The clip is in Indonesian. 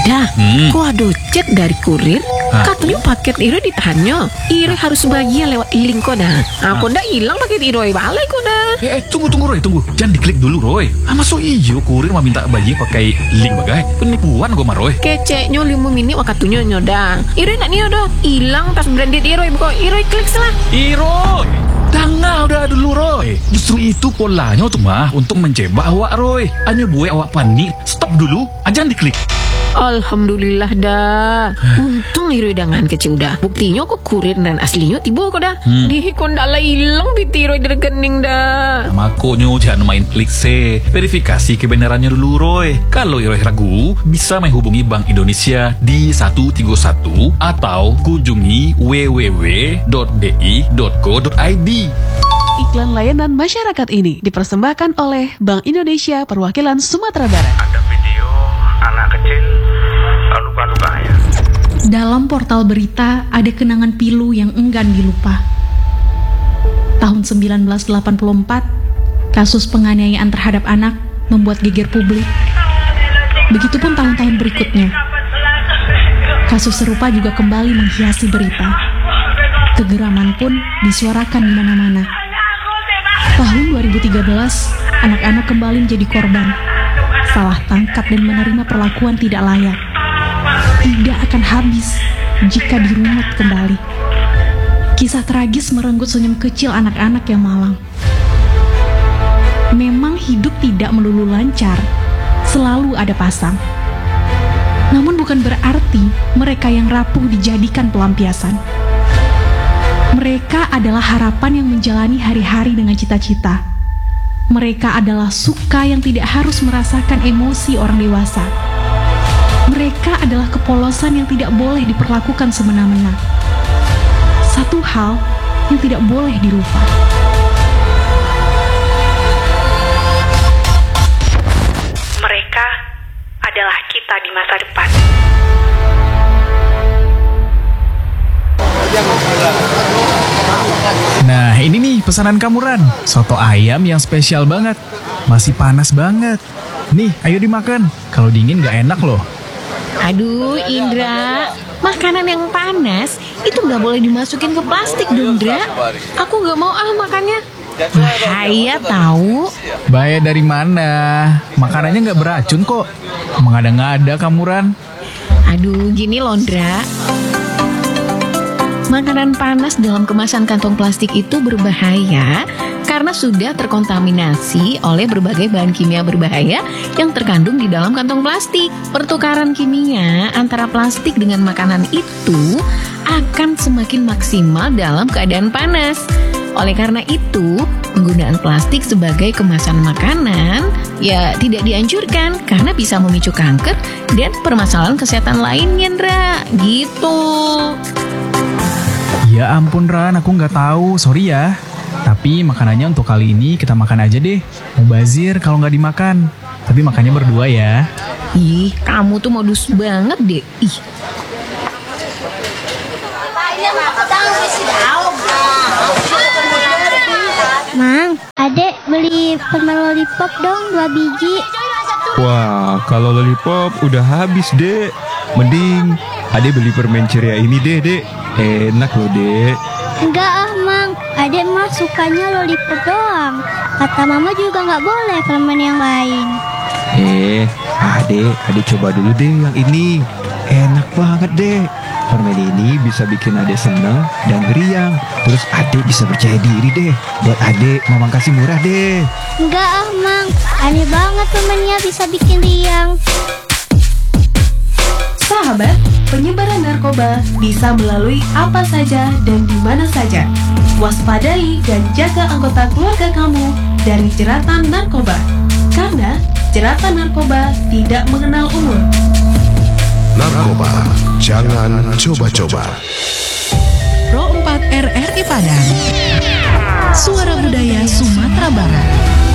Dah, kok ada chat dari kurir? Katanya paket Iro ditahannya. Iro harus bagian lewat link kok dah. Aku ndak hilang paket Iro balik kok dah. Tunggu Roy, tunggu. Jangan diklik dulu Roy. Masuk iyo kurir mau minta bagian pakai link bagai. Penipuan gue mah Roy. Keceknya 5 menit wakatunya nyoda. Iro nak niyo dah. Hilang pas branded Iro buka Iro klik salah. Roy, tanggal udah dulu Roy. Justru itu polanya tuh mah untuk menjebak awak Roy. Hanya buat awak panik. Stop dulu, jangan diklik. Alhamdulillah dah. Untung Iro dengan kecil dah. Buktinya kok kurir dan aslinya tiba kok dah. Di kondak lah hilang pitiro dari rekening dah. Makanya jangan main klik se. Verifikasi kebenarannya dulu Roy. Kalau Roy ragu, bisa menghubungi Bank Indonesia di 131 atau kunjungi www.bi.co.id. Iklan layanan masyarakat ini dipersembahkan oleh Bank Indonesia Perwakilan Sumatera Barat. Ada video anak kecil luka-lukanya. Dalam portal berita ada kenangan pilu yang enggan dilupa. Tahun 1984, kasus penganiayaan terhadap anak membuat geger publik. Begitupun tahun-tahun berikutnya. Kasus serupa juga kembali menghiasi berita. Kegeraman pun disuarakan di mana-mana. Tahun 2013, anak-anak kembali menjadi korban. Salah tangkap dan menerima perlakuan tidak layak. Tidak akan habis jika dirunut kembali. Kisah tragis merenggut senyum kecil anak-anak yang malang. Memang hidup tidak melulu lancar, selalu ada pasang. Namun bukan berarti mereka yang rapuh dijadikan pelampiasan. Mereka adalah harapan yang menjalani hari-hari dengan cita-cita. Mereka adalah suka yang tidak harus merasakan emosi orang dewasa. Mereka adalah kepolosan yang tidak boleh diperlakukan semena-mena. Satu hal yang tidak boleh dirubah. Mereka adalah kita di masa depan. Nah, ini nih pesanan kamu Ran. Soto ayam yang spesial banget. Masih panas banget. Nih, ayo dimakan. Kalau dingin gak enak loh. Aduh Indra, makanan yang panas itu gak boleh dimasukin ke plastik dong Indra. Aku gak mau makannya. Bahaya tahu. Bahaya dari mana? Makanannya gak beracun kok. Mengada-ngada kamu Ran. Aduh gini loh Indra. Makanan panas dalam kemasan kantong plastik itu berbahaya karena sudah terkontaminasi oleh berbagai bahan kimia berbahaya yang terkandung di dalam kantong plastik. Pertukaran kimia antara plastik dengan makanan itu akan semakin maksimal dalam keadaan panas. Oleh karena itu, penggunaan plastik sebagai kemasan makanan ya tidak dianjurkan karena bisa memicu kanker dan permasalahan kesehatan lainnya, Ndra. Gitu. Ya ampun Ran, aku nggak tahu, sorry ya. Tapi makanannya untuk kali ini kita makan aja deh. Mubazir kalau nggak dimakan. Tapi makannya berdua ya. Ih, kamu tuh modus banget deh. Ih. Mang, adek beli permen lollipop dong 2 biji. Wah, kalau lollipop udah habis, Dek. Mending adek beli permen ceria ini deh, Dek. Enak loh, Dek. Enggak Mang. Adek mah sukanya lollipop doang. Kata mama juga nggak boleh permen yang lain. Adek coba dulu deh yang ini. Enak banget, Dek. Permen ini bisa bikin adek senang dan riang. Terus adek bisa percaya diri deh. Buat adek, mama kasih murah deh. Enggak Mang. Aneh banget permennya bisa bikin riang. Sahabat, penyebaran narkoba bisa melalui apa saja dan di mana saja. Waspadai dan jaga anggota keluarga kamu dari jeratan narkoba. Karena jeratan narkoba tidak mengenal umur. Narkoba, jangan coba-coba. Pro 4 RRI Padang. Suara Budaya Sumatera Barat.